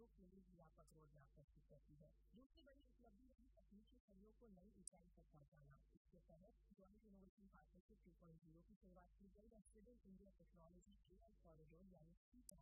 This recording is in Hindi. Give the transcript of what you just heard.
के लिए व्यापक रोडमैप प्रस्तुत करती है। दूसरी बड़ी उपलब्धि रही तकनीकी सहयोग को नई ऊंचाई तक पहुंचाना। इसके तहत जॉइंट इनोवेशन पार्टनरशिप 2.0 की शुरुआत की गई और civil India technology AI corridor यानी